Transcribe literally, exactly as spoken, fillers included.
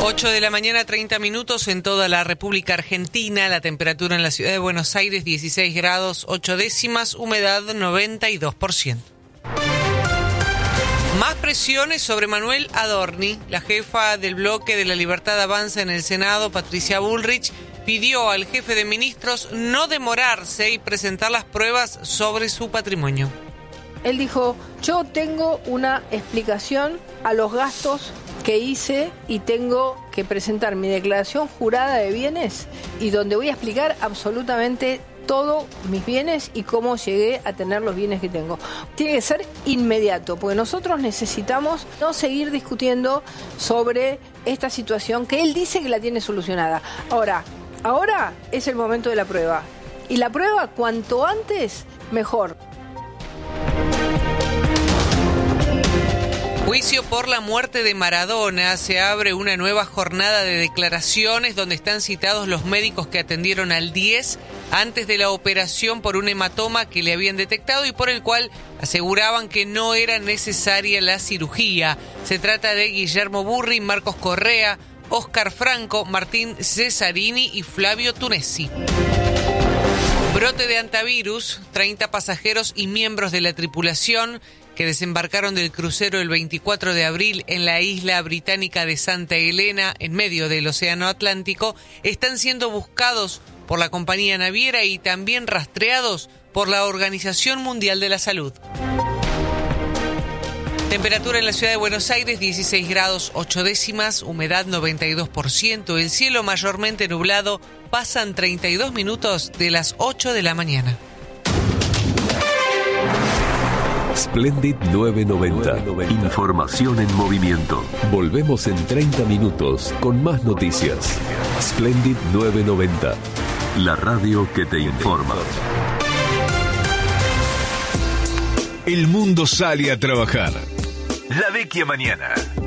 ocho de la mañana, treinta minutos en toda la República Argentina. La temperatura en la ciudad de Buenos Aires, dieciséis grados, ocho décimas, humedad noventa y dos por ciento. Más presiones sobre Manuel Adorni. La jefa del bloque de la Libertad Avanza en el Senado, Patricia Bullrich, pidió al jefe de ministros no demorarse y presentar las pruebas sobre su patrimonio. Él dijo, yo tengo una explicación a los gastos que hice y tengo que presentar mi declaración jurada de bienes y donde voy a explicar absolutamente todos mis bienes y cómo llegué a tener los bienes que tengo. Tiene que ser inmediato, porque nosotros necesitamos no seguir discutiendo sobre esta situación que él dice que la tiene solucionada. Ahora, ahora es el momento de la prueba. Y la prueba, cuanto antes, mejor. Juicio por la muerte de Maradona. Se abre una nueva jornada de declaraciones donde están citados los médicos que atendieron al diez antes de la operación por un hematoma que le habían detectado y por el cual aseguraban que no era necesaria la cirugía. Se trata de Guillermo Burri, Marcos Correa, Oscar Franco, Martín Cesarini y Flavio Tunesi. Brote de antivirus. treinta pasajeros y miembros de la tripulación que desembarcaron del crucero el veinticuatro de abril en la isla británica de Santa Elena, en medio del Océano Atlántico, están siendo buscados por la compañía naviera y también rastreados por la Organización Mundial de la Salud. Temperatura en la ciudad de Buenos Aires, dieciséis grados, ocho décimas, humedad noventa y dos por ciento, el cielo mayormente nublado, pasan treinta y dos minutos de las ocho de la mañana. Splendid novecientos noventa. Información en movimiento. Volvemos en treinta minutos con más noticias. Splendid novecientos noventa. La radio que te informa. El mundo sale a trabajar. La vecchia mañana.